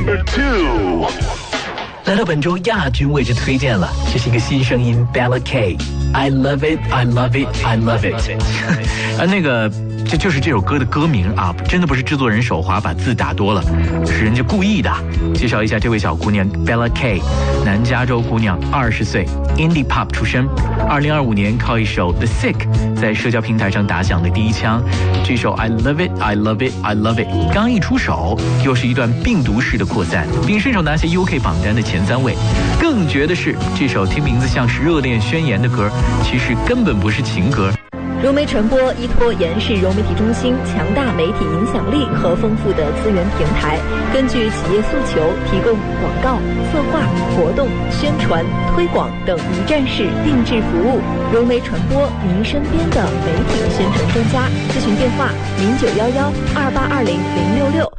Number 2。 来到本周亚军位置推荐了，这是一个新声音 Bella K。I love it, I love it, I love it。这就是这首歌的歌名啊，真的不是制作人手滑把字打多了，是人家故意的。介绍一下这位小姑娘 Bella K， 南加州姑娘，20岁 ，Indie Pop 出身。2025年靠一首 The Sick 在社交平台上打响了第一枪。这首 I love it, I love it, I love it 刚一出手，又是一段病毒式的扩散，并顺手拿下 UK 榜单的前3位。更绝的是，这首听名字像是热恋宣言的歌，其实根本不是情歌。 融媒传播依托延世融媒体中心强大媒体影响力和丰富的资源平台，根据企业诉求提供广告、策划、活动、宣传、推广等一站式定制服务。融媒传播，您身边的媒体宣传专家。咨询电话：0911282066。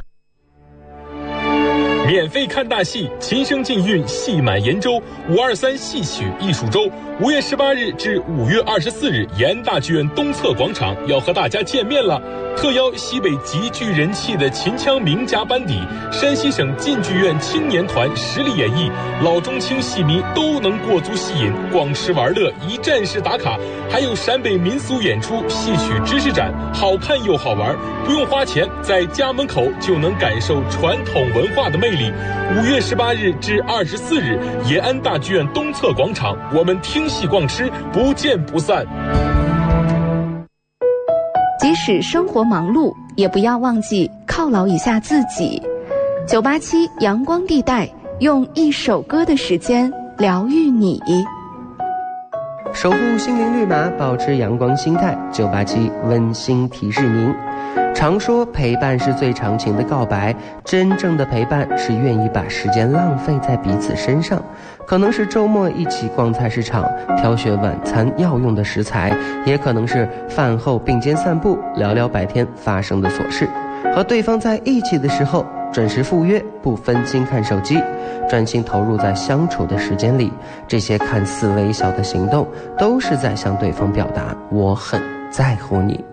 免费看大戏，琴声尽韵，戏满延州。523戏曲艺术周，5月18日至5月24日，延安大剧院东侧广场要和大家见面了。特邀西北极具人气的秦腔名家班底，山西省晋剧院青年团实力演绎，老中青戏迷都能过足戏瘾，逛吃玩乐，一站式打卡。还有陕北民俗演出、戏曲知识展，好看又好玩，不用花钱，在家门口就能感受传统文化的魅力。5月18日至24日，延安大剧院东侧广场，我们听戏逛吃，不见不散。 即使生活忙碌，也不要忘记犒劳一下自己。987阳光地带，用一首歌的时间疗愈你。 守护心灵绿码，保持阳光心态。987温馨提示您，常说陪伴是最长情的告白，真正的陪伴是愿意把时间浪费在彼此身上，可能是周末一起逛菜市场，挑选晚餐要用的食材，也可能是饭后并肩散步，聊聊白天发生的琐事。和对方在一起的时候，准时赴约，不分心看手机，专心投入在相处的时间里。这些看似微小的行动，都是在向对方表达我很在乎你。